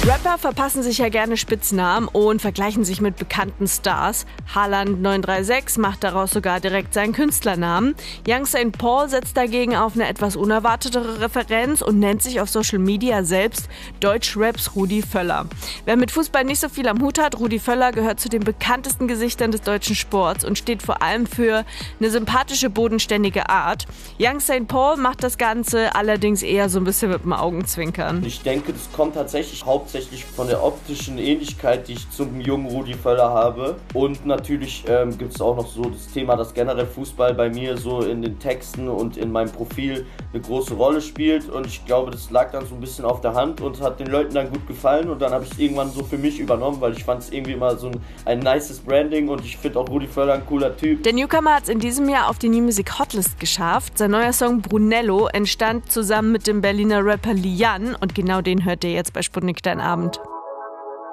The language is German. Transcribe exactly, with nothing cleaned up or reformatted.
Rapper verpassen sich ja gerne Spitznamen und vergleichen sich mit bekannten Stars. Haaland neun drei sechs macht daraus sogar direkt seinen Künstlernamen. Young Saint Paul setzt dagegen auf eine etwas unerwartetere Referenz und nennt sich auf Social Media selbst Deutschraps Rudi Völler. Wer mit Fußball nicht so viel am Hut hat, Rudi Völler gehört zu den bekanntesten Gesichtern des deutschen Sports und steht vor allem für eine sympathische, bodenständige Art. Young Saint Paul macht das Ganze allerdings eher so ein bisschen mit dem Augenzwinkern. Ich denke, das kommt tatsächlich hauptsächlich von der optischen Ähnlichkeit, die ich zum jungen Rudi Völler habe. Und natürlich ähm, gibt es auch noch so das Thema, dass generell Fußball bei mir so in den Texten und in meinem Profil eine große Rolle spielt. Und ich glaube, das lag dann so ein bisschen auf der Hand und hat den Leuten dann gut gefallen. Und dann habe ich es irgendwann so für mich übernommen, weil ich fand es irgendwie immer so ein, ein nices Branding und ich finde auch Rudi Völler ein cooler Typ. Der Newcomer hat es in diesem Jahr auf die New Music Hotlist geschafft. Sein neuer Song Brunello entstand zusammen mit dem Berliner Rapper Lian und genau den hört ihr jetzt bei Sputnik Dein Abend.